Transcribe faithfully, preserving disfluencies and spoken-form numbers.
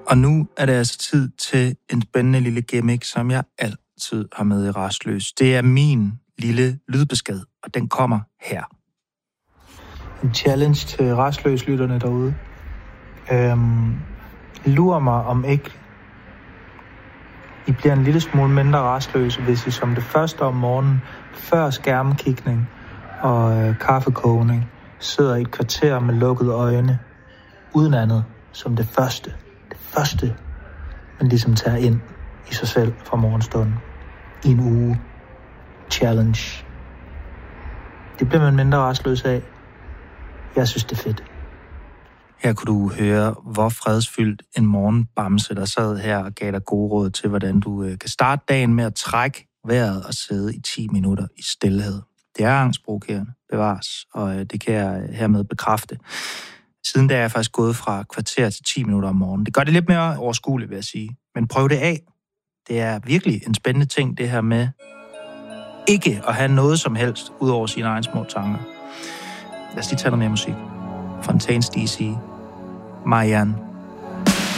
Og nu er det altså tid til en spændende lille gimmick, som jeg altid har med i Rastløs. Det er min lille lydbesked, og den kommer her. En challenge til Rastløs-lytterne derude. Øhm, lurer mig om ikke I bliver en lille smule mindre rastløse, hvis I som det første om morgenen, før skærmkigning og øh, kaffekogning, sidder i et kvarter med lukkede øjne, uden andet, som det første. Det første, man ligesom tager ind i sig selv fra morgenstunden. I en uge. Challenge. Det bliver man mindre rastløs af. Jeg synes, det er fedt. Her kunne du høre, hvor fredsfyldt en morgenbamse, der sad her og gav dig gode råd til, hvordan du øh, kan starte dagen med at trække vejret og sidde i ti minutter i stilhed. Det er angstprovokerende, bevares, og øh, det kan jeg hermed bekræfte. Siden da er jeg faktisk gået fra kvarter til ti minutter om morgenen. Det gør det lidt mere overskueligt, vil jeg sige. Men prøv det af. Det er virkelig en spændende ting, det her med ikke at have noget som helst, ud over sine egne små tanker. Lad os lige tage noget mere musik. Fontaines D C. Marianne.